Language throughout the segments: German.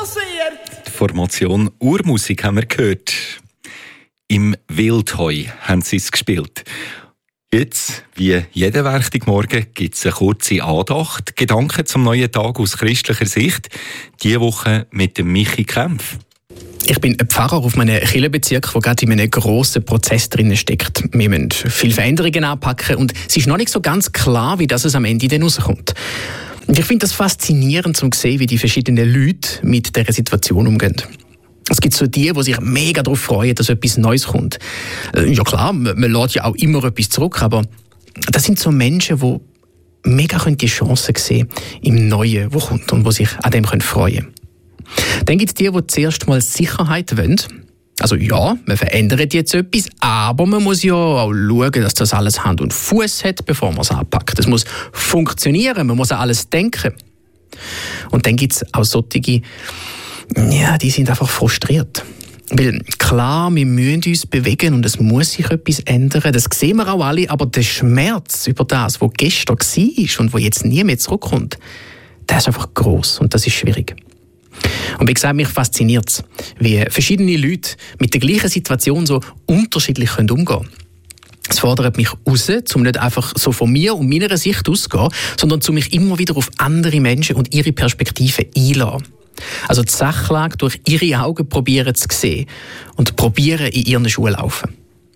passiert? Die Formation Urmusik haben wir gehört. Im Wildheu haben sie es gespielt. Jetzt, wie jeden Werktagmorgen, gibt es eine kurze Andacht. Gedanken zum neuen Tag aus christlicher Sicht. Diese Woche mit dem Michi Kempf. Ich bin ein Pfarrer auf einem Kirchenbezirk, der gerade in einem grossen Prozess drin steckt. Wir müssen viele Veränderungen anpacken und es ist noch nicht so ganz klar, wie das am Ende dann rauskommt. Und ich finde das faszinierend, um zu sehen, wie die verschiedenen Leute mit dieser Situation umgehen. Es gibt so die sich mega darauf freuen, dass etwas Neues kommt. Ja klar, man lässt ja auch immer etwas zurück, aber das sind so Menschen, die mega die Chancen sehen im Neuen, was kommt und die sich an dem freuen können. Dann gibt es die zuerst mal Sicherheit wollen. Also ja, man verändert jetzt etwas, aber man muss ja auch schauen, dass das alles Hand und Fuß hat, bevor man es anpackt. Es muss funktionieren, man muss an alles denken. Und dann gibt es auch solche, ja, die sind einfach frustriert. Weil klar, wir müssen uns bewegen und es muss sich etwas ändern, das sehen wir auch alle, aber der Schmerz über das, was gestern war und was jetzt nie mehr zurückkommt, der ist einfach gross und das ist schwierig. Und wie gesagt, mich fasziniert es, wie verschiedene Leute mit der gleichen Situation so unterschiedlich umgehen können. Es fordert mich raus, um nicht einfach so von mir und meiner Sicht auszugehen, sondern um mich immer wieder auf andere Menschen und ihre Perspektiven einzulassen. Also die Sachlage durch ihre Augen probieren zu sehen und probieren in ihren Schuhen laufen.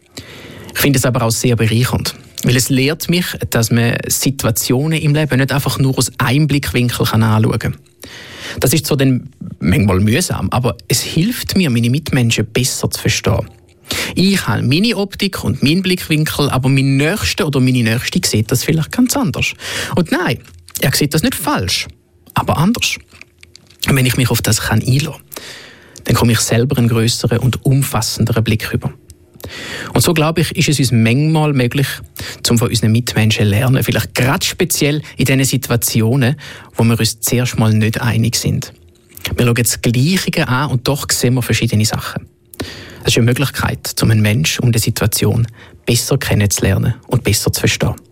Ich finde es aber auch sehr bereichernd, weil es lehrt mich, dass man Situationen im Leben nicht einfach nur aus einem Blickwinkel anschauen kann. Das ist zwar dann manchmal mühsam, aber es hilft mir, meine Mitmenschen besser zu verstehen. Ich habe meine Optik und meinen Blickwinkel, aber mein Nächster oder meine Nächste sieht das vielleicht ganz anders. Und nein, er sieht das nicht falsch, aber anders. Und wenn ich mich auf das einlassen kann, dann komme ich selber einen grösseren und umfassenderen Blick über. Und so, glaube ich, ist es uns manchmal möglich, um von unseren Mitmenschen zu lernen. Vielleicht gerade speziell in diesen Situationen, wo wir uns zuerst mal nicht einig sind. Wir schauen das Gleiche an und doch sehen wir verschiedene Sachen. Es ist eine Möglichkeit, um einen Menschen und eine Situation besser kennenzulernen und besser zu verstehen.